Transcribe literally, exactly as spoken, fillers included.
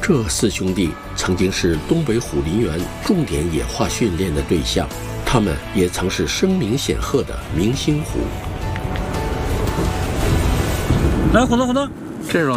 这四兄弟曾经是东北虎林园重点野化训练的对象，他们也曾是声名显赫的明星虎。 来，虎子，虎子，这种